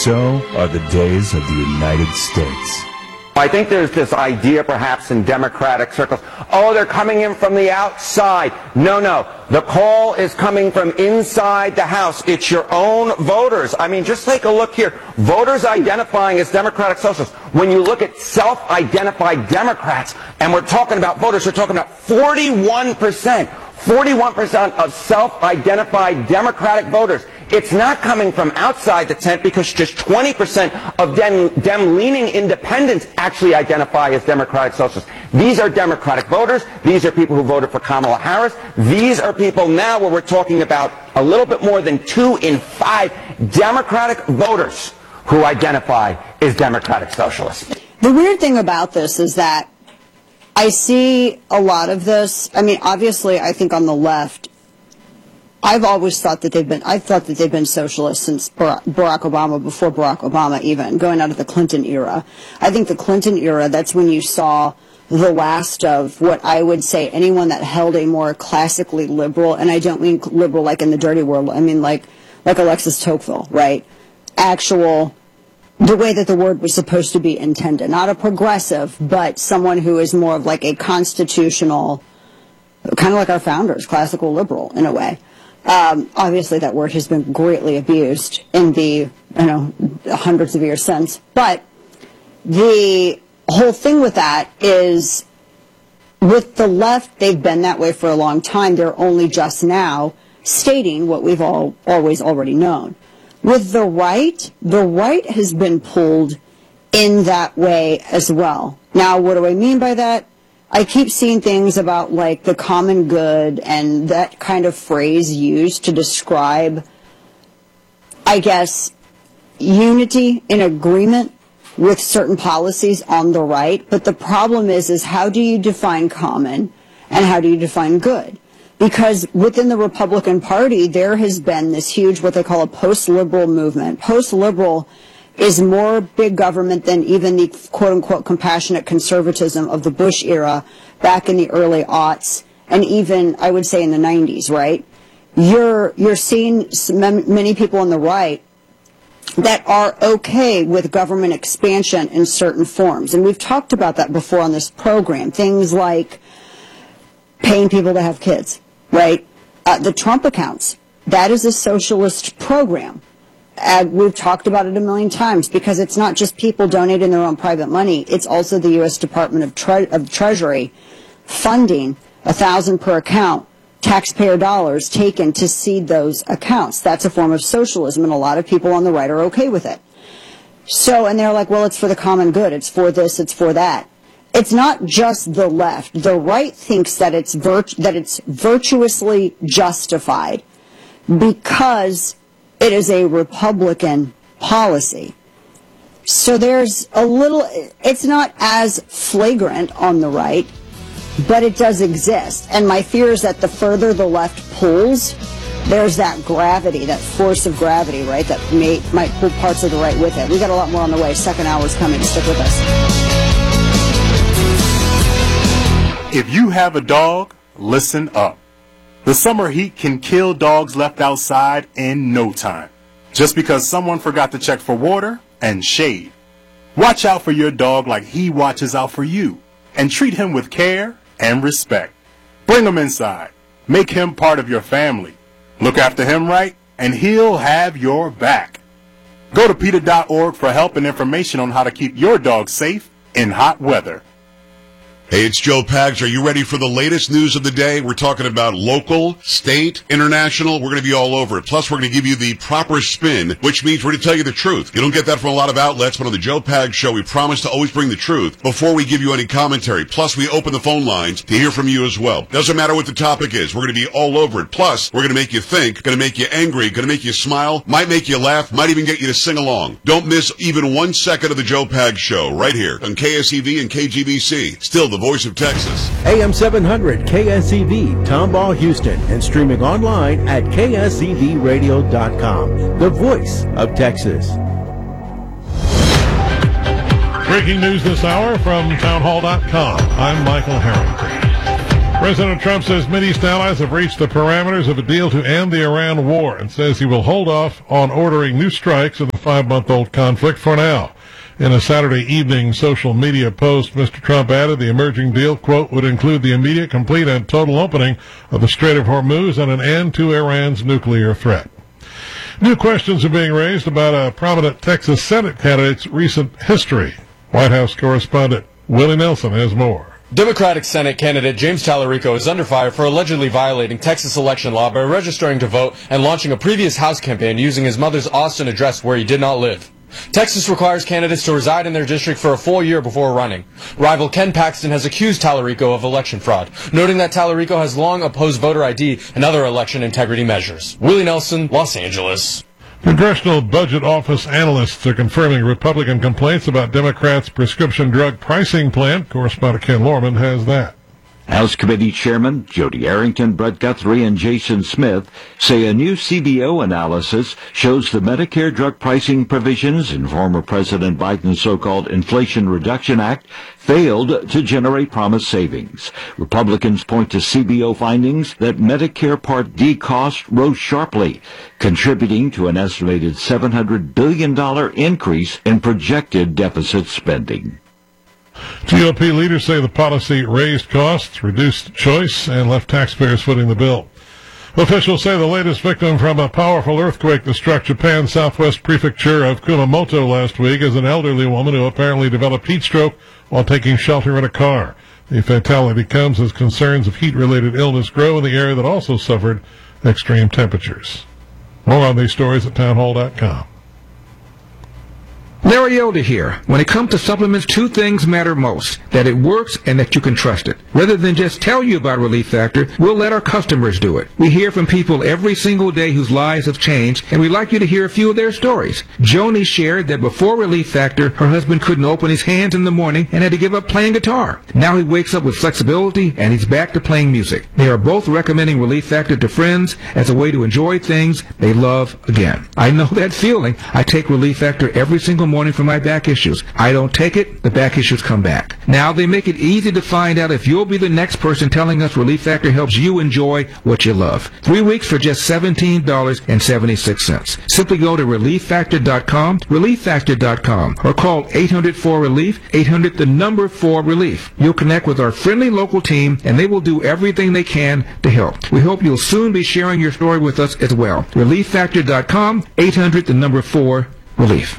so are the days of the United States. I think there's this idea perhaps in Democratic circles, oh, they're coming in from the outside. No, no. The call is coming from inside the House. It's your own voters. I mean, just take a look here. Voters identifying as Democratic Socialists. When you look at self-identified Democrats, and we're talking about voters, we're talking about 41%. 41% of self-identified Democratic voters. It's not coming from outside the tent because just 20% of Dem-leaning independents actually identify as Democratic Socialists. These are Democratic voters. These are people who voted for Kamala Harris. These are people now where we're talking about a little bit more than 2 in 5 Democratic voters who identify as Democratic Socialists. The weird thing about this is that I see a lot of this. I mean, obviously, I think on the left, I've always thought that they've been socialists since Barack Obama, before Barack Obama even, going out of the Clinton era. I think the Clinton era, that's when you saw the last of what I would say anyone that held a more classically liberal, and I don't mean liberal like in the dirty world, I mean like Alexis Tocqueville, right? Actual, the way that the word was supposed to be intended. Not a progressive, but someone who is more of like a constitutional, kind of like our founders, classical liberal in a way. Obviously that word has been greatly abused in the, hundreds of years since. But the whole thing with that is, with the left, they've been that way for a long time. They're only just now stating what we've always already known. With the right has been pulled in that way as well. Now, what do I mean by that? I keep seeing things about like the common good and that kind of phrase used to describe, I guess, unity in agreement with certain policies on the right. But the problem is how do you define common and how do you define good? Because within the Republican Party, there has been this huge, what they call a post-liberal movement. Post-liberal is more big government than even the quote-unquote compassionate conservatism of the Bush era back in the early aughts and even, I would say, in the 90s, right? You're seeing many people on the right that are okay with government expansion in certain forms. And we've talked about that before on this program. Things like paying people to have kids, right? The Trump accounts, that is a socialist program. We've talked about it a million times because it's not just people donating their own private money. It's also the U.S. Department of Treasury funding $1,000 per account, taxpayer dollars taken to seed those accounts. That's a form of socialism, and a lot of people on the right are okay with it. So, and they're like, well, it's for the common good. It's for this. It's for that. It's not just the left. The right thinks that it's virtuously justified because it is a Republican policy. So there's a little, it's not as flagrant on the right, but it does exist. And my fear is that the further the left pulls, there's that gravity, that force of gravity, right, that might pull parts of the right with it. We got a lot more on the way. Second hour is coming. Stick with us. If you have a dog, listen up. The summer heat can kill dogs left outside in no time, just because someone forgot to check for water and shade. Watch out for your dog like he watches out for you, and treat him with care and respect. Bring him inside. Make him part of your family. Look after him right, and he'll have your back. Go to PETA.org for help and information on how to keep your dog safe in hot weather. Hey, it's Joe Pags. Are you ready for the latest news of the day? We're talking about local, state, international. We're going to be all over it. Plus, we're going to give you the proper spin, which means we're going to tell you the truth. You don't get that from a lot of outlets, but on the Joe Pags Show, we promise to always bring the truth before we give you any commentary. Plus, we open the phone lines to hear from you as well. Doesn't matter what the topic is. We're going to be all over it. Plus, we're going to make you think, going to make you angry, going to make you smile, might make you laugh, might even get you to sing along. Don't miss even 1 second of the Joe Pags Show right here on KSEV and KGBC. Still the voice of Texas. AM 700 KSEV, Tomball, Houston, and streaming online at ksevradio.com. The voice of Texas. Breaking news this hour from townhall.com. I'm Michael Harrington. President Trump says Mideast allies have reached the parameters of a deal to end the Iran war and says he will hold off on ordering new strikes in the 5-month-old conflict for now. In a Saturday evening social media post, Mr. Trump added the emerging deal, quote, would include the immediate, complete, and total opening of the Strait of Hormuz and an end to Iran's nuclear threat. New questions are being raised about a prominent Texas Senate candidate's recent history. White House correspondent Willie Nelson has more. Democratic Senate candidate James Tallarico is under fire for allegedly violating Texas election law by registering to vote and launching a previous House campaign using his mother's Austin address where he did not live. Texas requires candidates to reside in their district for a full year before running. Rival Ken Paxton has accused Tallarico of election fraud, noting that Tallarico has long opposed voter ID and other election integrity measures. Willie Nelson, Los Angeles. Congressional Budget Office analysts are confirming Republican complaints about Democrats' prescription drug pricing plan. Correspondent Ken Lorman has that. House Committee Chairman Jody Arrington, Brett Guthrie, and Jason Smith say a new CBO analysis shows the Medicare drug pricing provisions in former President Biden's so-called Inflation Reduction Act failed to generate promised savings. Republicans point to CBO findings that Medicare Part D costs rose sharply, contributing to an estimated $700 billion increase in projected deficit spending. GOP leaders say the policy raised costs, reduced choice, and left taxpayers footing the bill. Officials say the latest victim from a powerful earthquake that struck Japan's southwest prefecture of Kumamoto last week is an elderly woman who apparently developed heat stroke while taking shelter in a car. The fatality comes as concerns of heat-related illness grow in the area that also suffered extreme temperatures. More on these stories at townhall.com. Larry Elder here. When it comes to supplements, two things matter most: that it works and that you can trust it. Rather than just tell you about Relief Factor, we'll let our customers do it. We hear from people every single day whose lives have changed, and we'd like you to hear a few of their stories. Joni shared that before Relief Factor, her husband couldn't open his hands in the morning and had to give up playing guitar. Now he wakes up with flexibility and he's back to playing music. They are both recommending Relief Factor to friends as a way to enjoy things they love again. I know that feeling. I take Relief Factor every single morning for my back issues. I don't take it, the back issues come back. Now they make it easy to find out if you'll be the next person telling us Relief Factor helps you enjoy what you love. 3 weeks for just $17.76. Simply go to ReliefFactor.com, ReliefFactor.com, or call 800-4RELIEF, 800-4RELIEF. You'll connect with our friendly local team, and they will do everything they can to help. We hope you'll soon be sharing your story with us as well. ReliefFactor.com, 800-4RELIEF.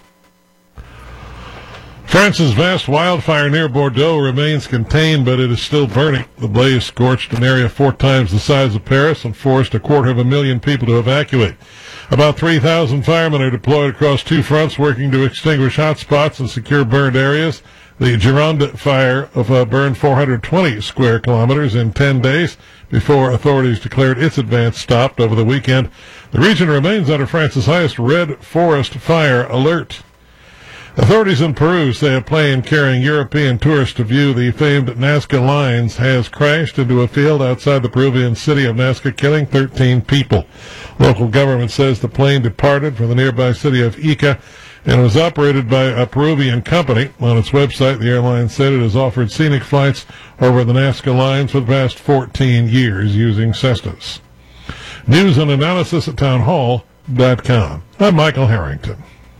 France's vast wildfire near Bordeaux remains contained, but it is still burning. The blaze scorched an area 4 times the size of Paris and forced 250,000 people to evacuate. About 3,000 firemen are deployed across 2 fronts, working to extinguish hot spots and secure burned areas. The Gironde fire burned 420 square kilometers in 10 days before authorities declared its advance stopped over the weekend. The region remains under France's highest red forest fire alert. Authorities in Peru say a plane carrying European tourists to view the famed Nazca Lines has crashed into a field outside the Peruvian city of Nazca, killing 13 people. Local government says the plane departed from the nearby city of Ica and was operated by a Peruvian company. On its website, the airline said it has offered scenic flights over the Nazca Lines for the past 14 years using Cessnas. News and analysis at townhall.com. I'm Michael Harrington.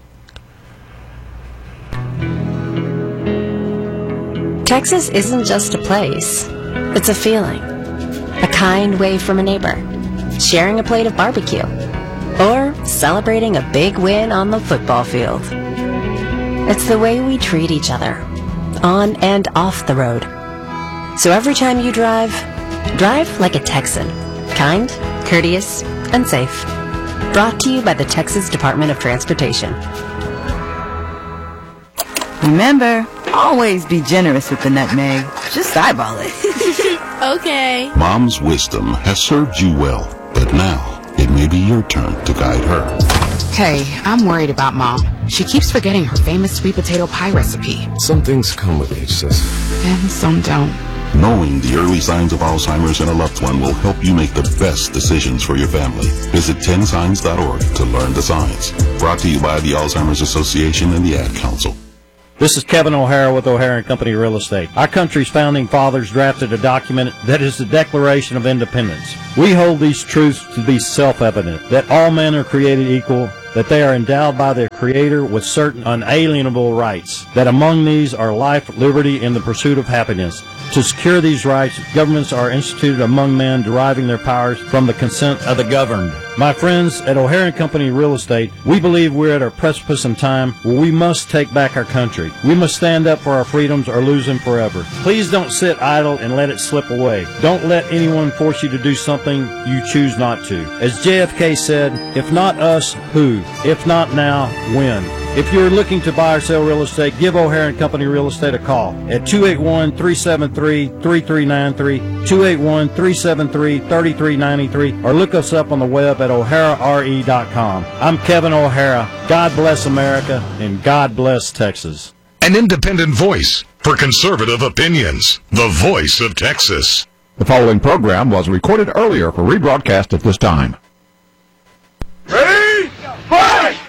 Texas isn't just a place. It's a feeling. A kind wave from a neighbor, sharing a plate of barbecue, or celebrating a big win on the football field. It's the way we treat each other, on and off the road. So every time you drive like a Texan. Kind, courteous, and safe. Brought to you by the Texas Department of Transportation. Remember, always be generous with the nutmeg. Just eyeball it. Okay. Mom's wisdom has served you well, but now it may be your turn to guide her. Hey, I'm worried about Mom. She keeps forgetting her famous sweet potato pie recipe. Some things come with age, sis. And some don't. Knowing the early signs of Alzheimer's in a loved one will help you make the best decisions for your family. Visit 10signs.org to learn the signs. Brought to you by the Alzheimer's Association and the Ad Council. This is Kevin O'Hara with O'Hara & Company Real Estate. Our country's founding fathers drafted a document that is the Declaration of Independence. We hold these truths to be self-evident, that all men are created equal, that they are endowed by their Creator with certain unalienable rights, that among these are life, liberty, and the pursuit of happiness. To secure these rights, governments are instituted among men, deriving their powers from the consent of the governed. My friends, at O'Hara & Company Real Estate, we believe we're at a precipice in time where we must take back our country. We must stand up for our freedoms or lose them forever. Please don't sit idle and let it slip away. Don't let anyone force you to do something you choose not to. As JFK said, if not us, who? If not now, when? If you're looking to buy or sell real estate, give O'Hara & Company Real Estate a call at 281-373-3393, 281-373-3393, or look us up on the web at o'harare.com. I'm Kevin O'Hara. God bless America, and God bless Texas. An independent voice for conservative opinions. The Voice of Texas. The following program was recorded earlier for rebroadcast at this time. Ready? Fight!